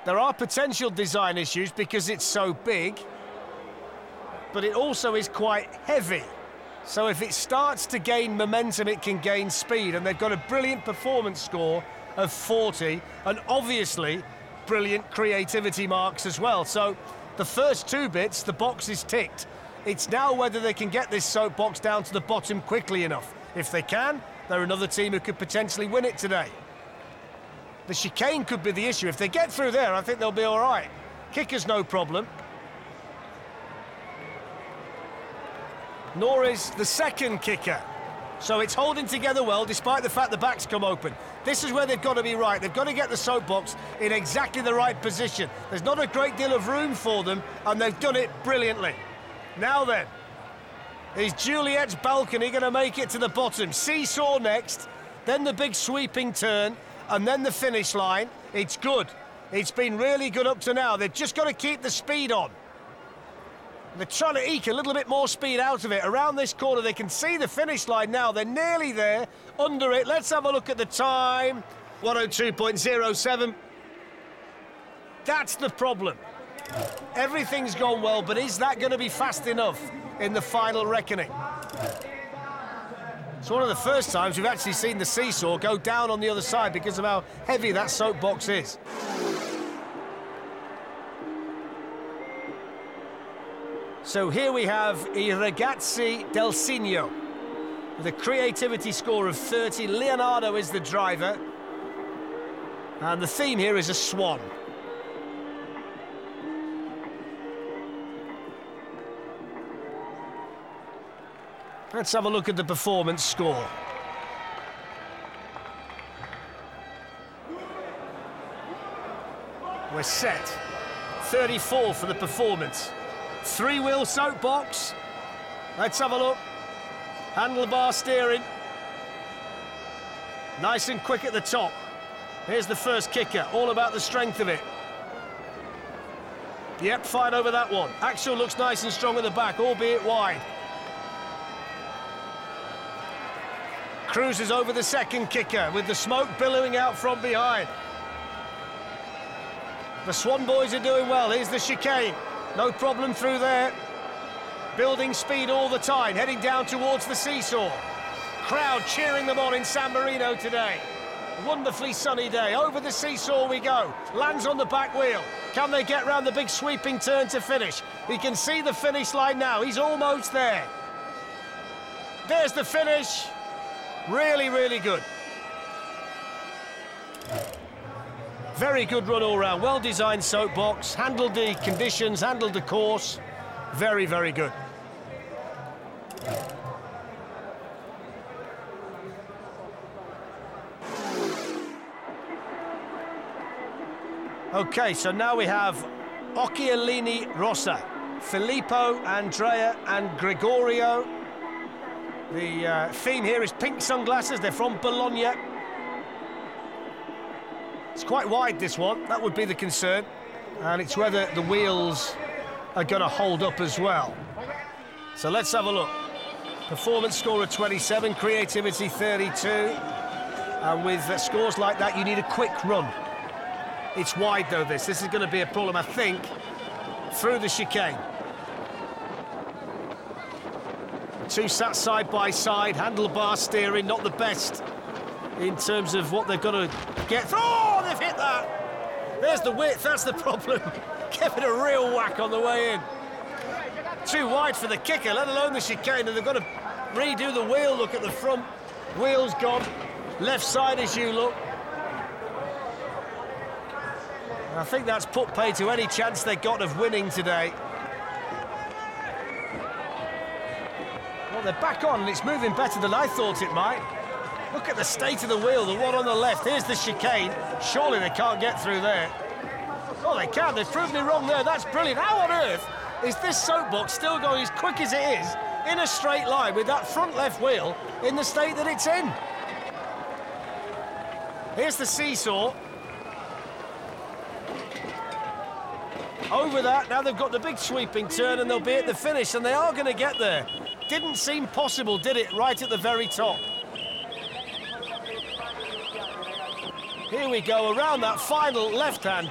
There are potential design issues because it's so big, but it also is quite heavy. So if it starts to gain momentum, it can gain speed, and they've got a brilliant performance score of 40, and obviously brilliant creativity marks as well. So the first two bits, the box is ticked. It's now whether they can get this soapbox down to the bottom quickly enough. If they can, they're another team who could potentially win it today. The chicane could be the issue. If they get through there, I think they'll be all right. Kicker's no problem. Nor is the second kicker. So it's holding together well, despite the fact the back's come open. This is where they've got to be right. They've got to get the soapbox in exactly the right position. There's not a great deal of room for them, and they've done it brilliantly. Now then, is Juliet's balcony going to make it to the bottom? Seesaw next, then the big sweeping turn, and then the finish line. It's good. It's been really good up to now. They've just got to keep the speed on. They're trying to eke a little bit more speed out of it. Around this corner, they can see the finish line now. They're nearly there, under it. Let's have a look at the time. 102.07. That's the problem. Everything's gone well, but is that going to be fast enough in the final reckoning? It's one of the first times we've actually seen the seesaw go down on the other side because of how heavy that soapbox is. So here we have I Ragazzi del Cigno with a creativity score of 30. Leonardo is the driver. And the theme here is a swan. Let's have a look at the performance score. We're set. 34 for the performance. Three-wheel soapbox. Let's have a look. Handlebar steering. Nice and quick at the top. Here's the first kicker, all about the strength of it. Yep, fine over that one. Axel looks nice and strong at the back, albeit wide. Cruises over the second kicker with the smoke billowing out from behind. The Swan boys are doing well. Here's the chicane. No problem through there. Building speed all the time, heading down towards the seesaw. Crowd cheering them on in San Marino today. Wonderfully sunny day. Over the seesaw we go. Lands on the back wheel. Can they get round the big sweeping turn to finish? We can see the finish line now. He's almost there. There's the finish. Really, really good. Very good run all round. Well-designed soapbox. Handled the conditions, handled the course. Very, very good. Okay, so now we have Occhialini Rossa, Filippo, Andrea and Gregorio. The theme here is pink sunglasses. They're from Bologna. It's quite wide, this one. That would be the concern. And it's whether the wheels are going to hold up as well. So let's have a look. Performance score of 27, creativity 32. And with scores like that, you need a quick run. It's wide, though, this. This is going to be a problem, I think, through the chicane. Two sat side by side, handlebar steering, not the best in terms of what they've got to get through. Oh, they've hit that! There's the width, that's the problem. Give it a real whack on the way in. Too wide for the kicker, let alone the chicane, and they've got to redo the wheel. Look at the front. Wheel's gone. Left side as you look. And I think that's put pay to any chance they got of winning today. Well, they're back on, and it's moving better than I thought it might. Look at the state of the wheel, the one on the left. Here's the chicane. Surely they can't get through there. Oh, they can. They've proven me wrong there. That's brilliant. How on earth is this soapbox still going as quick as it is in a straight line with that front left wheel in the state that it's in? Here's the seesaw. Over that, now they've got the big sweeping turn and they'll be at the finish, and they are going to get there. Didn't seem possible, did it, right at the very top? Here we go, around that final left-hand